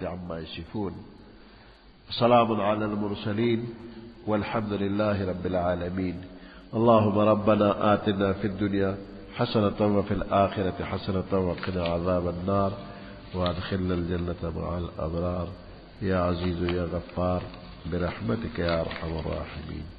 عما يصفون، سلام على المرسلين والحمد لله رب العالمين. اللهم ربنا آتنا في الدنيا حسنة وفي الآخرة حسنة وقنا عذاب النار وادخلنا الجنة مع الأبرار يا عزيز يا غفار برحمتك يا أرحم الراحمين.